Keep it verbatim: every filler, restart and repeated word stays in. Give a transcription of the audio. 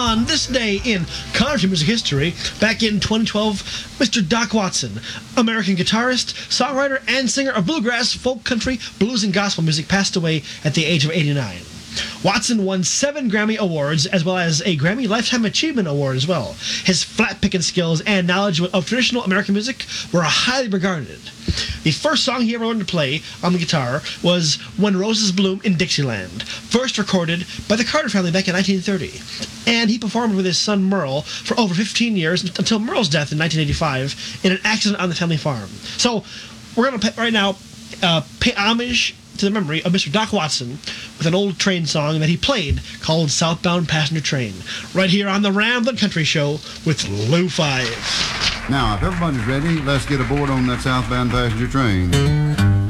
On this day in country music history, back in twenty twelve, Mister Doc Watson, American guitarist, songwriter, and singer of bluegrass, folk country, blues, and gospel music, passed away at the age of eighty-nine. Watson won seven Grammy Awards, as well as a Grammy Lifetime Achievement Award as well. His flat-picking skills and knowledge of traditional American music were highly regarded. The first song he ever learned to play on the guitar was When Roses Bloom in Dixieland, first recorded by the Carter family back in nineteen thirty. And he performed with his son Merle for over fifteen years, until Merle's death in nineteen eighty-five in an accident on the family farm. So, we're going to right now uh, pay homage to the memory of Mister Doc Watson with an old train song that he played called Southbound Passenger Train, right here on the Ramblin' Country Show with Lou Five. Now, if everybody's ready, let's get aboard on that southbound passenger train.